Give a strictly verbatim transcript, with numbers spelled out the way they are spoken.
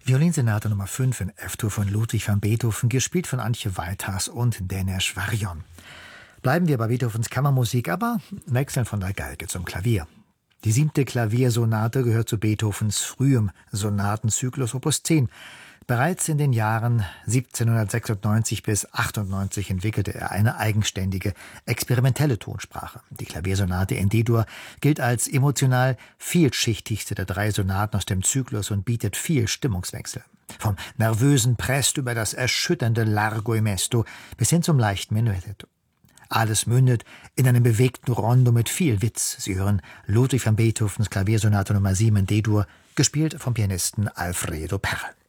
Violinsonate Nummer fünf in F-Dur von Ludwig van Beethoven, gespielt von Antje Weithas und Deneš Varjon. Bleiben wir bei Beethovens Kammermusik, aber wechseln von der Geige zum Klavier. Die siebte Klaviersonate gehört zu Beethovens frühem Sonatenzyklus Opus zehn. Bereits in den Jahren siebzehnhundertsechsundneunzig bis achtundneunzig entwickelte er eine eigenständige, experimentelle Tonsprache. Die Klaviersonate in D-Dur gilt als emotional vielschichtigste der drei Sonaten aus dem Zyklus und bietet viel Stimmungswechsel. Vom nervösen Presto über das erschütternde Largo e Mesto bis hin zum leichten Menuetto. Alles mündet in einem bewegten Rondo mit viel Witz. Sie hören Ludwig van Beethovens Klaviersonate Nummer sieben in D-Dur, gespielt vom Pianisten Alfredo Perl.